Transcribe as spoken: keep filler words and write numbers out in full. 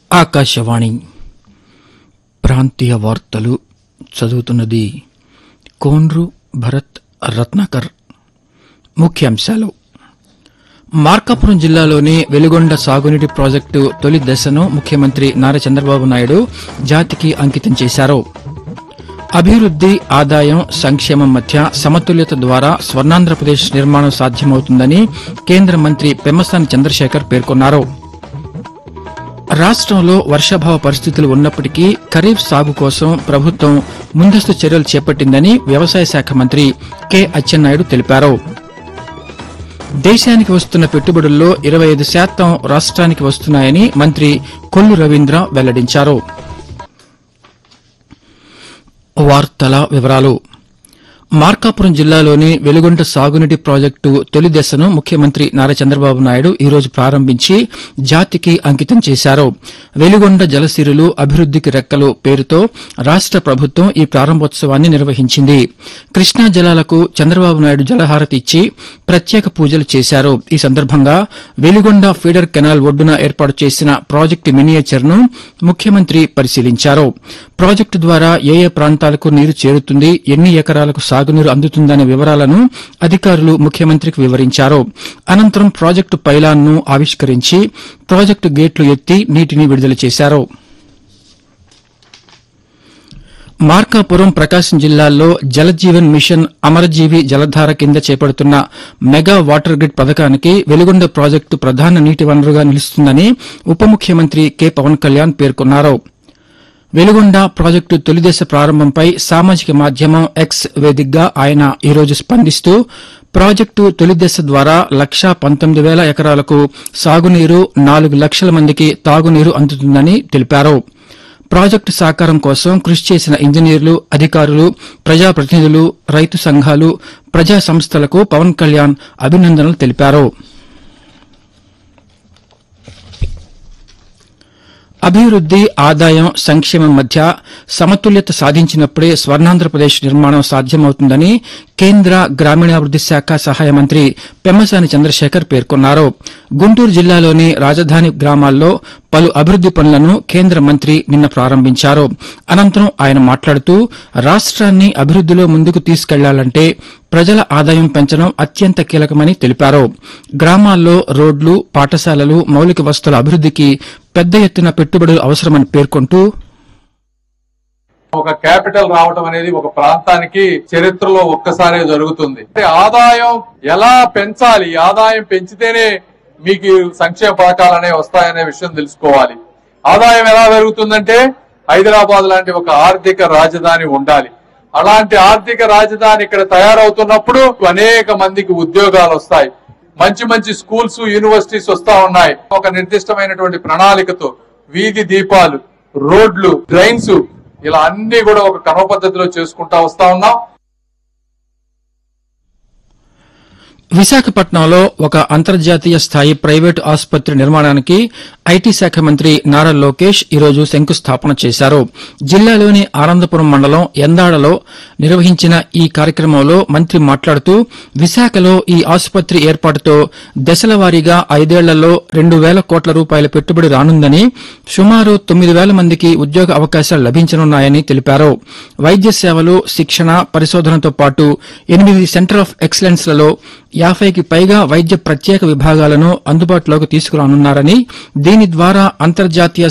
ఆకాశవాణి ప్రాంతీయ వార్తలు చదువుతున్నది కోన్రు భరత్ రత్నాకర్. ముఖ్యాంశాలు: మార్కాపురం జిల్లాలోని వెలుగొండ సాగునీటి ప్రాజెక్టు తొలి దశను ముఖ్యమంత్రి నారా చంద్రబాబు నాయుడు జాతికి అంకితం చేశారు. అభివృద్ది, ఆదాయం, సంక్షేమం మధ్య సమతుల్యత ద్వారా స్వర్ణాంధ్రప్రదేశ్ నిర్మాణం సాధ్యమవుతుందని కేంద్ర మంత్రి పెమ్మసాని చంద్రశేఖర్ పేర్కొన్నారు. రాష్టంలో వర్షాభావ పరిస్థితులు ఉన్నప్పటికీ ఖరీఫ్ సాగు కోసం ప్రభుత్వం ముందస్తు చర్యలు చేపట్టిందని వ్యవసాయ శాఖ మంత్రి కె అచ్చెన్నాయుడు తెలిపారు. దేశానికి వస్తున్న పెట్టుబడుల్లో ఇరవై ఐదు శాతం రాష్ట్రానికి వస్తున్నాయని మంత్రి కొల్లు రవీంద్ర వెల్లడించారు. వార్తల వివరాలు: మార్కాపురం జిల్లాలోని వెలుగొండ సాగునీటి ప్రాజెక్టు తొలి దశను ముఖ్యమంత్రి నారా చంద్రబాబు నాయుడు ఈ రోజు ప్రారంభించి జాతికి అంకితం చేశారు. వెలుగొండ జలసిరులు అభివృద్దికి రెక్కలు పేరుతో రాష్ట ప్రభుత్వం ఈ ప్రారంభోత్సవాన్ని నిర్వహించింది. కృష్ణా జలాలకు చంద్రబాబు నాయుడు జలహారతి ఇచ్చి ప్రత్యేక పూజలు చేశారు. ఈ సందర్భంగా వెలుగొండ ఫీడర్ కెనాల్ ఒడ్డున ఏర్పాటు చేసిన ప్రాజెక్టు మినియేచర్ ను ముఖ్యమంత్రి పరిశీలించారు. ప్రాజెక్టు ద్వారా ఏ ఏ ప్రాంతాలకు నీరు చేరుతుంది, ఎన్ని ఎకరాలకు సాగునీరు అందుతుందనే వివరాలను అధికారులు ముఖ్యమంత్రికి వివరించారు. అనంతరం ప్రాజెక్టు పైలాన్ను ఆవిష్కరించి ప్రాజెక్టు గేట్లు ఎత్తి నీటిని విడుదల చేశారు. మార్కాపురం, ప్రకాశం జిల్లాల్లో జలజీవన్ మిషన్ అమరజీవి జలధార కింద చేపడుతున్న మెగా వాటర్ గ్రిడ్ పథకానికి వెలుగొండ ప్రాజెక్టు ప్రధాన నీటి వనరుగా నిలుస్తుందని ఉప ముఖ్యమంత్రి కె పవన్ కళ్యాణ్ పేర్కొన్నారు. వెలుగొండ ప్రాజెక్టు తొలిదశ ప్రారంభంపై సామాజిక మాధ్యమం ఎక్స్ వేదికగా ఆయన ఈ రోజు స్పందిస్తూ ప్రాజెక్టు తొలిదశ ద్వారా లక్షా పంతొమ్మిది వేల ఎకరాలకు సాగునీరు, నాలుగు లక్షల మందికి తాగునీరు అందుతుందని తెలిపారు. ప్రాజెక్టు సాకారం కోసం కృషి చేసిన ఇంజనీర్లు, అధికారులు, ప్రజాప్రతినిధులు, రైతు సంఘాలు, ప్రజా సంస్థలకు పవన్ కళ్యాణ్ అభినందనలు తెలిపారు. అభివృద్ది, ఆదాయం, సంక్షేమం మధ్య సమతుల్యత సాధించినప్పుడే స్వర్ణాంధ్రప్రదేశ్ నిర్మాణం సాధ్యమవుతుందని కేంద్ర గ్రామీణాభివృద్ది శాఖ సహాయ మంత్రి పెమ్మసాని చంద్రశేఖర్ పేర్కొన్నారు. గుంటూరు జిల్లాలోని రాజధాని గ్రామాల్లో పలు అభివృద్ది పనులను కేంద్ర మంత్రి నిన్న ప్రారంభించారు. అనంతరం ఆయన మాట్లాడుతూ రాష్ట్రాన్ని అభివృద్దిలో ముందుకు తీసుకెళ్లాలంటే ప్రజల ఆదాయం పెంచడం అత్యంత కీలకమని తెలిపారు. గ్రామాల్లో రోడ్లు, పాఠశాలలు, మౌలిక వసతుల అభివృద్దికి పెద్ద ఎత్తున పెట్టుబడులు అవసరమని పేర్కొంటూ ఒక క్యాపిటల్ రావటం అనేది ఒక ప్రాంతానికి చరిత్రలో ఒక్కసారే జరుగుతుంది. ఆదాయం ఎలా పెంచాలి, ఆదాయం పెంచితేనే మీకు సంక్షేమ పథకాలు అనేవి వస్తాయనే విషయం తెలుసుకోవాలి. ఆదాయం ఎలా పెరుగుతుందంటే హైదరాబాద్ లాంటి ఒక ఆర్థిక రాజధాని ఉండాలి. అలాంటి ఆర్థిక రాజధాని ఇక్కడ తయారవుతున్నప్పుడు అనేక మందికి ఉద్యోగాలు వస్తాయి, మంచి మంచి స్కూల్స్, యూనివర్సిటీస్ వస్తా ఉన్నాయి. ఒక నిర్దిష్టమైనటువంటి ప్రణాళికతో వీధి దీపాలు, రోడ్లు, డ్రైన్స్ ఇలా అన్ని కూడా ఒక క్రమ పద్ధతిలో చేసుకుంటా వస్తా ఉన్నాం. విశాఖపట్నంలో ఒక అంతర్జాతీయ స్థాయి ప్రైవేటు ఆసుపత్రి నిర్మాణానికి ఐటీ శాఖ మంత్రి నారా లోకేష్ ఈరోజు శంకుస్థాపన చేశారు. జిల్లాలోని ఆనందపురం మండలం ఎందాడలో నిర్వహించిన ఈ కార్యక్రమంలో మంత్రి మాట్లాడుతూ విశాఖలో ఈ ఆసుపత్రి ఏర్పాటుతో దశల వారీగా ఐదేళ్లలో రెండు వేల కోట్ల రూపాయల పెట్టుబడి రానుందని, సుమారు తొమ్మిది వేల మందికి ఉద్యోగ అవకాశాలు లభించనున్నాయని తెలిపారు. వైద్య సేవలు, శిక్షణ, పరిశోధనతో పాటు ఎనిమిది సెంటర్ ఆఫ్ ఎక్సలెన్స్ లలో యాభైకి పైగా వైద్య ప్రత్యేక విభాగాలను అందుబాటులోకి తీసుకురానున్నారని, దీని ద్వారా అంతర్జాతీయ